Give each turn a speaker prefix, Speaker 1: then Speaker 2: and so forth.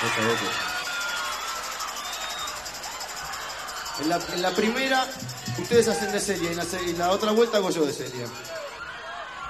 Speaker 1: En la primera, ustedes hacen de Celia y en la otra vuelta hago yo de Celia.